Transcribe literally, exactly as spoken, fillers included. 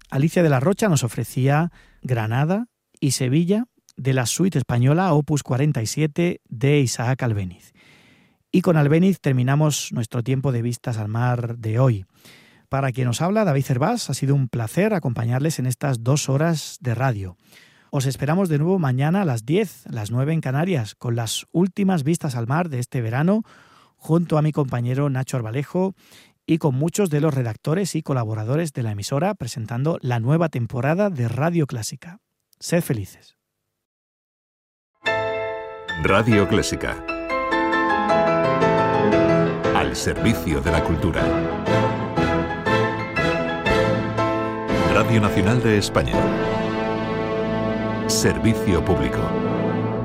Alicia de la Rocha nos ofrecía Granada y Sevilla de la suite española opus cuarenta y siete de Isaac Albéniz. Y con Albéniz terminamos nuestro tiempo de Vistas al Mar de hoy. Para quien nos habla, David Cervás, ha sido un placer acompañarles en estas dos horas de radio. Os esperamos de nuevo mañana a las diez, las nueve en Canarias, con las últimas vistas al mar de este verano, junto a mi compañero Nacho Arbalejo y con muchos de los redactores y colaboradores de la emisora presentando la nueva temporada de Radio Clásica. Sed felices. Radio Clásica. Al servicio de la cultura. Radio Nacional de España. Servicio público.